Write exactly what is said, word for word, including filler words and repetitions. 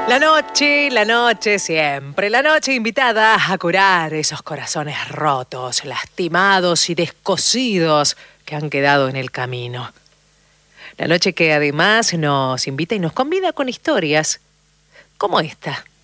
La noche, la noche, siempre la noche invitada a curar esos corazones rotos, lastimados y descosidos que han quedado en el camino. La noche que además nos invita y nos convida con historias como esta.